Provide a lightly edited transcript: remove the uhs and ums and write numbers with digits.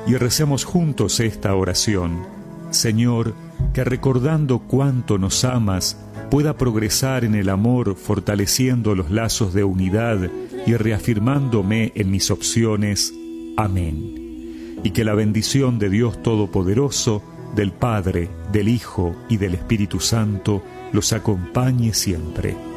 y recemos juntos esta oración. Señor, que recordando cuánto nos amas, pueda progresar en el amor, fortaleciendo los lazos de unidad y reafirmándome en mis opciones. Amén. Y que la bendición de Dios Todopoderoso, del Padre, del Hijo y del Espíritu Santo los acompañe siempre.